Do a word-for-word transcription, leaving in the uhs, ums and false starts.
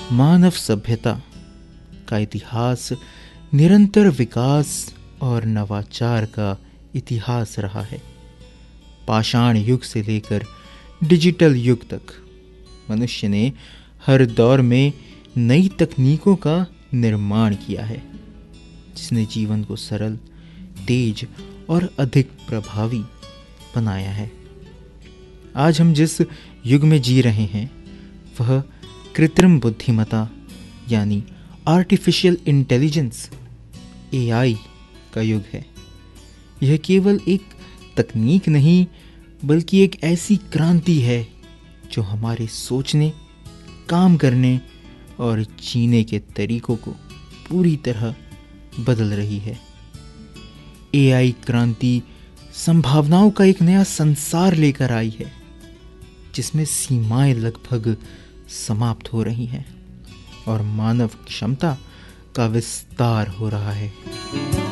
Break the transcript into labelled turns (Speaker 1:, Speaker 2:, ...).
Speaker 1: मानव सभ्यता का इतिहास निरंतर विकास और नवाचार का इतिहास रहा है। पाषाण युग से लेकर डिजिटल युग तक मनुष्य ने हर दौर में नई तकनीकों का निर्माण किया है, जिसने जीवन को सरल, तेज और अधिक प्रभावी बनाया है। आज हम जिस युग में जी रहे हैं वह कृत्रिम बुद्धिमत्ता यानी आर्टिफिशियल इंटेलिजेंस ए आई का युग है। यह केवल एक तकनीक नहीं बल्कि एक ऐसी क्रांति है जो हमारे सोचने, काम करने और जीने के तरीकों को पूरी तरह बदल रही है। ए आई क्रांति संभावनाओं का एक नया संसार लेकर आई है, जिसमें सीमाएं लगभग समाप्त हो रही हैं और मानव क्षमता का विस्तार हो रहा है।